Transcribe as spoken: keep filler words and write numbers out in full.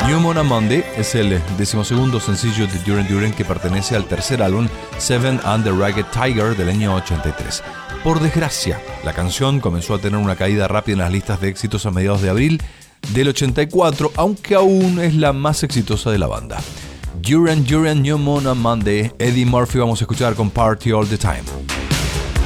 New Moon on Monday es el decimosegundo sencillo de Duran Duran que pertenece al tercer álbum Seven and the Ragged Tiger del año ochenta y tres. Por desgracia, la canción comenzó a tener una caída rápida en las listas de éxitos a mediados de abril del ochenta y cuatro, aunque aún es la más exitosa de la banda. Duran Duran, New Moon on Monday, Eddie Murphy vamos a escuchar con Party All the Time.